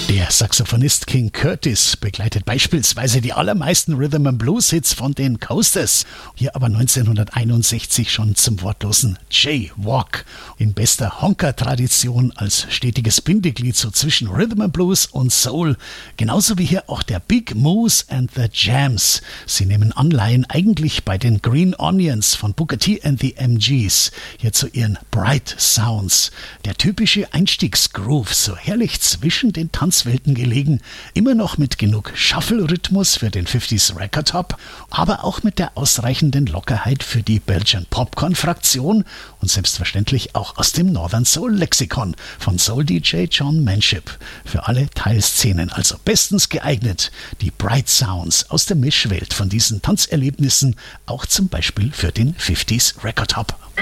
Der Saxophonist King Curtis begleitet beispielsweise die allermeisten Rhythm and Blues Hits von den Coasters. Hier aber 1961 schon zum wortlosen Jaywalk. In bester Honker-Tradition als stetiges Bindeglied so zwischen Rhythm and Blues und Soul. Genauso wie hier auch der Big Moose and the Jams. Sie nehmen Anleihen eigentlich bei den Green Onions von Booker T and the MGs. Hier zu ihren Bright Sounds. Der typische Einstiegsgroove, so herrlich zwischen den Tanzwelten gelegen, immer noch mit genug Shuffle-Rhythmus für den 50s Record Hop, aber auch mit der ausreichenden Lockerheit für die Belgian Popcorn-Fraktion und selbstverständlich auch aus dem Northern Soul Lexikon von Soul-DJ John Manship. Für alle Teilszenen also bestens geeignet, die Bright Sounds aus der Mischwelt von diesen Tanzerlebnissen, auch zum Beispiel für den 50s Record Hop.